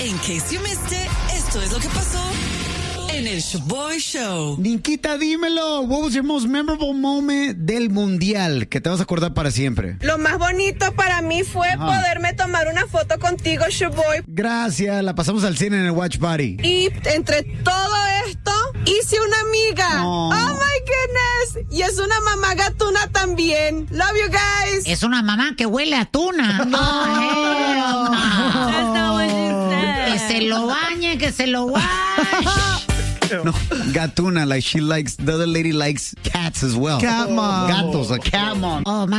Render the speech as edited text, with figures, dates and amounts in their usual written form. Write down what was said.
In case you missed it, esto es lo que pasó en el Shoboy Show. Ninkita, dímelo. What was your most memorable moment del mundial que te vas a acordar para siempre? Lo más bonito para mí fue poderme tomar una foto contigo, Shoboy. Gracias, la pasamos al cine en el Watch Party. Y entre todo esto, hice una amiga. Oh my goodness. Y es una mamá gatuna también. Love you guys. Es una mamá que huele a tuna. No. That's not what she said. Que se lo bañe, que se lo bañe. No, gatuna, like the other lady likes cats as well. Cat mom. Gatos, a cat mom. Oh,